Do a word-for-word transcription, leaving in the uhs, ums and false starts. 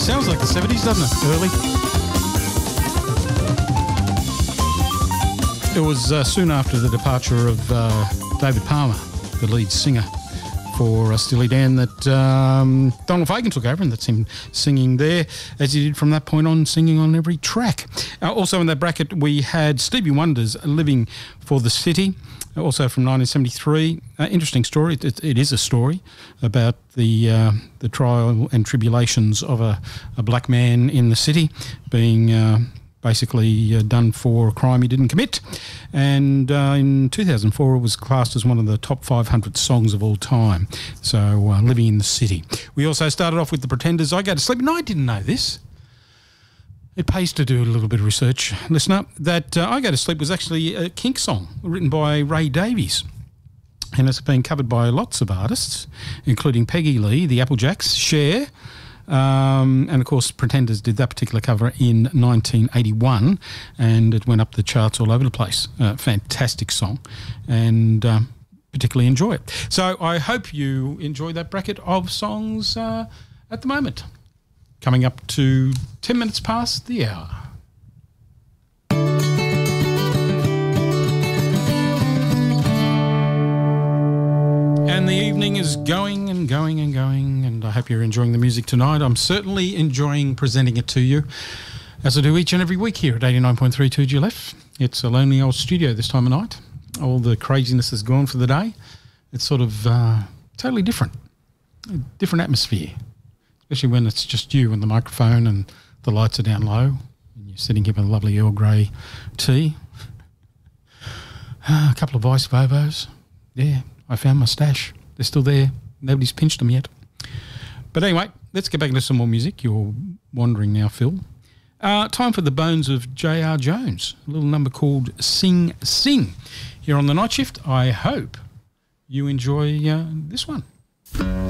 Sounds like the seventies, doesn't it? Early. It was uh, soon after the departure of uh, David Palmer, the lead singer for uh, Steely Dan, that um, Donald Fagen took over, and that's him singing there, as he did from that point on, singing on every track. Uh, also in that bracket, we had Stevie Wonder's Living for the City, also from nineteen seventy-three. Uh, interesting story. It, it, it is a story about the uh, the trial and tribulations of a, a black man in the city being uh, basically uh, done for a crime he didn't commit. And uh, in two thousand four, it was classed as one of the top five hundred songs of all time. So, uh, Living in the City. We also started off with The Pretenders, I Go to Sleep. No, I didn't know this. It pays to do a little bit of research, listener, that uh, I Go to Sleep was actually a Kinks song written by Ray Davies. And it's been covered by lots of artists, including Peggy Lee, the Applejacks, Cher, um, and of course Pretenders did that particular cover in nineteen eighty-one, and it went up the charts all over the place. Uh, fantastic song, and um, particularly enjoy it. So I hope you enjoy that bracket of songs uh, at the moment. Coming up to ten minutes past the hour. And the evening is going and going and going, and I hope you're enjoying the music tonight. I'm certainly enjoying presenting it to you, as I do each and every week here at eighty-nine point three two G L F. It's a lonely old studio this time of night. All the craziness is gone for the day. It's sort of uh, totally different, a different atmosphere. Especially when it's just you and the microphone and the lights are down low and you're sitting here with a lovely Earl Grey tea. Uh, a couple of Vice Vovos. Yeah, I found my stash. They're still there. Nobody's pinched them yet. But anyway, let's get back into some more music. You're wandering now, Phil. Uh, time for the Bones of J R Jones. A little number called Sing Sing. Here on the Night Shift, I hope you enjoy uh, this one.